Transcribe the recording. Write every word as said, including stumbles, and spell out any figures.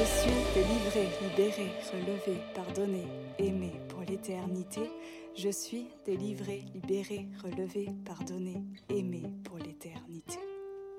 suis délivré, libéré, relevé, pardonné, aimé pour l'éternité. Je suis délivré, libéré, relevé, pardonné, aimé pour l'éternité.